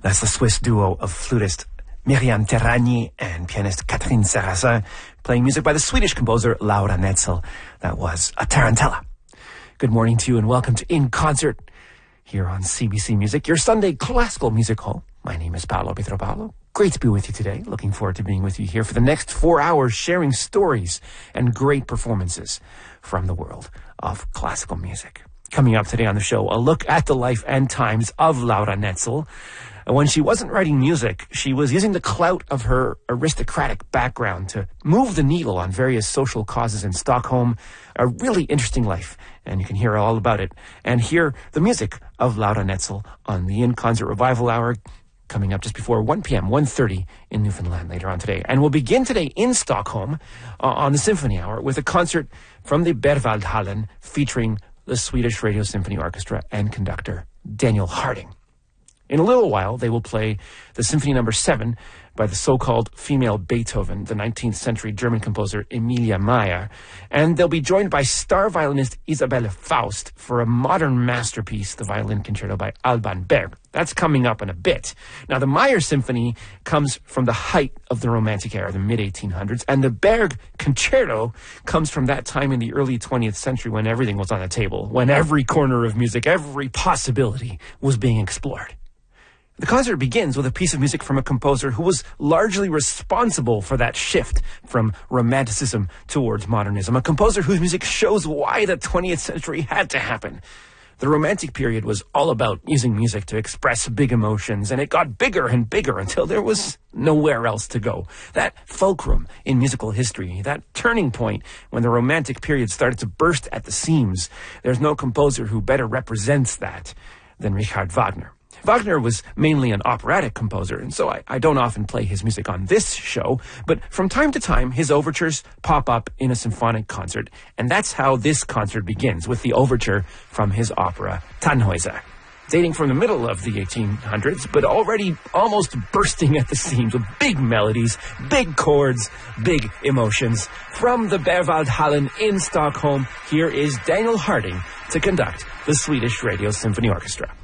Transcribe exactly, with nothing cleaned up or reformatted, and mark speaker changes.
Speaker 1: That's the Swiss duo of flutist Myriam Terragni and pianist Catherine Sarrazin playing music by the Swedish composer Laura Netzel. That was a Tarantella. Good morning to you and welcome to In Concert here on C B C Music, your Sunday classical music hall. My name is Paolo Pietropalo. Great to be with you today. Looking forward to being with you here for the next four hours, sharing stories and great performances from the world of classical music. Coming up today on the show, a look at the life and times of Laura Netzel. When she wasn't writing music, she was using the clout of her aristocratic background to move the needle on various social causes in Stockholm. A really interesting life, and you can hear all about it and hear the music of Laura Netzel on the In Concert Revival Hour, coming up just before one p.m., one thirty in Newfoundland later on today. And we'll begin today in Stockholm uh, on the Symphony Hour with a concert from the Berwaldhallen featuring the Swedish Radio Symphony Orchestra and conductor Daniel Harding. In a little while, they will play the Symphony Number seven by the so-called female Beethoven, the nineteenth century German composer Emilia Mayer, and they'll be joined by star violinist Isabelle Faust for a modern masterpiece, the Violin Concerto by Alban Berg. That's coming up in a bit. Now, the Mayer Symphony comes from the height of the Romantic era, the mid eighteen hundreds, and the Berg Concerto comes from that time in the early twentieth century when everything was on the table, when every corner of music, every possibility was being explored. The concert begins with a piece of music from a composer who was largely responsible for that shift from Romanticism towards modernism, a composer whose music shows why the twentieth century had to happen. The Romantic period was all about using music to express big emotions, and it got bigger and bigger until there was nowhere else to go. That fulcrum in musical history, that turning point when the Romantic period started to burst at the seams, there's no composer who better represents that than Richard Wagner. Wagner was mainly an operatic composer, and so I, I don't often play his music on this show, but from time to time, his overtures pop up in a symphonic concert, and that's how this concert begins, with the overture from his opera Tannhäuser. Dating from the middle of the eighteen hundreds, but already almost bursting at the seams with big melodies, big chords, big emotions. From the Berwaldhallen in Stockholm, here is Daniel Harding to conduct the Swedish Radio Symphony Orchestra.